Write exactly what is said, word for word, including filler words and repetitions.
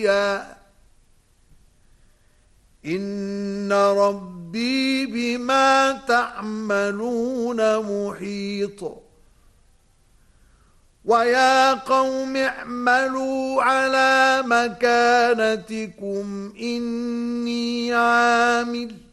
إن ربي بما تعملون محيط ويا قوم اعملوا على مكانتكم إني عامل